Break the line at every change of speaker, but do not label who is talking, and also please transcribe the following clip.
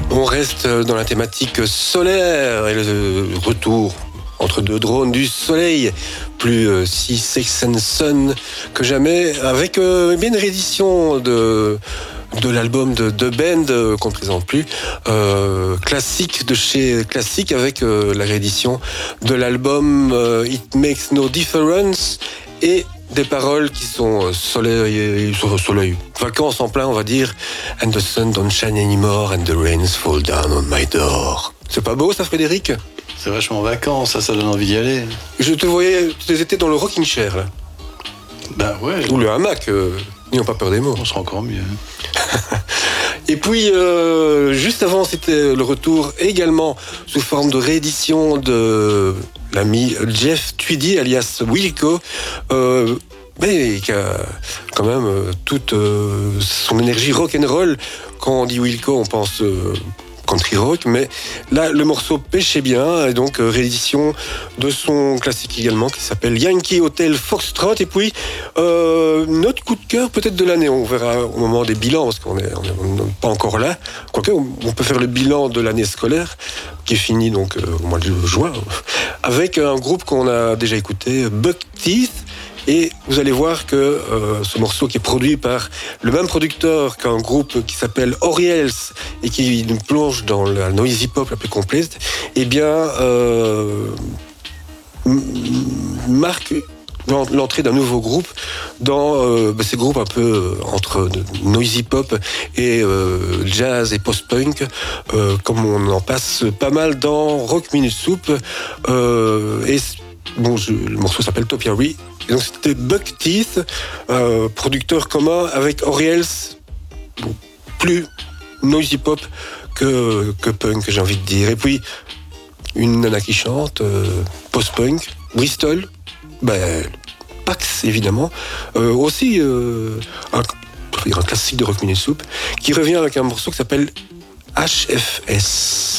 On reste dans la thématique solaire et le retour entre deux drones du soleil, plus si Sex and Sun que jamais, avec une réédition de l'album de The Band qu'on ne présente plus, classique de chez Classique, avec la réédition de l'album It Makes No Difference, et des paroles qui sont soleil, vacances en plein, on va dire. And the sun don't shine anymore and the rains fall down on my door. C'est pas beau ça, Frédéric?
C'est vachement vacances, ça donne envie d'y aller.
Je te voyais, tu étais dans le rocking chair là.
Bah ouais.
Ou le hamac, n'ayons pas peur des mots.
On sera encore mieux.
Et puis, juste avant, c'était le retour également sous forme de réédition de l'ami Jeff Tweedy, alias Wilco, mais qui a quand même toute son énergie rock'n'roll. Quand on dit Wilco, on pense country rock, mais là, le morceau pêchait bien, et donc réédition de son classique également, qui s'appelle Yankee Hotel Foxtrot. Et puis, notre coup de cœur peut-être de l'année, on verra au moment des bilans, parce qu'on n'est pas encore là. Quoique, on peut faire le bilan de l'année scolaire, qui est fini donc au mois de juin, avec un groupe qu'on a déjà écouté, Buck Teeth. Et vous allez voir que ce morceau, qui est produit par le même producteur qu'un groupe qui s'appelle Oriels et qui nous plonge dans la noisy pop la plus complète, eh bien marque l'entrée d'un nouveau groupe dans ces groupes un peu entre noisy pop et jazz et post-punk, comme on en passe pas mal dans Rock Minute Soup. Le morceau s'appelle Topiary. Et donc c'était Buck Teeth, producteur commun avec Oriels, plus noisy pop que punk, j'ai envie de dire. Et puis une nana qui chante, post-punk, Bristol, Pax évidemment, aussi un classique de Rock Minute Soup, qui revient avec un morceau qui s'appelle HFS.